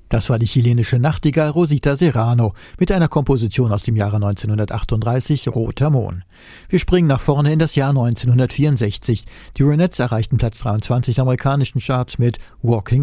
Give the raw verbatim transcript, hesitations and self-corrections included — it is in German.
Das war die chilenische Nachtigall Rosita Serrano mit einer Komposition aus dem Jahre neunzehnhundertachtunddreißig, Roter Mohn. Wir springen nach vorne in das Jahr neunzehnhundertvierundsechzig. Die Ronettes erreichten Platz dreiundzwanzig der amerikanischen Charts mit Walking